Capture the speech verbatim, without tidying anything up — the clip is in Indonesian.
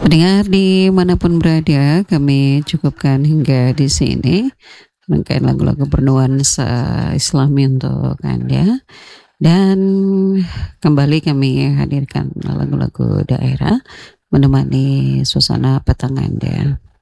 Pendengar dimanapun berada, kami cukupkan hingga di sini rangkaian lagu-lagu bernuansa Islami untuk Anda. Dan kembali kami hadirkan lagu-lagu daerah menemani suasana petang Anda.